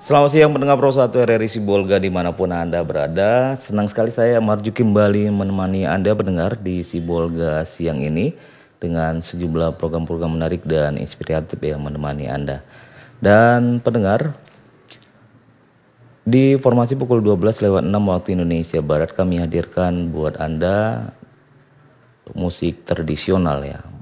Selamat siang pendengar Pro 1 RRI Sibolga dimanapun Anda berada. Senang sekali saya Marju kembali menemani Anda pendengar di Sibolga siang ini dengan sejumlah program-program menarik dan inspiratif yang menemani Anda. Dan pendengar, di formasi pukul 12:06 waktu Indonesia Barat kami hadirkan buat Anda musik tradisional ya.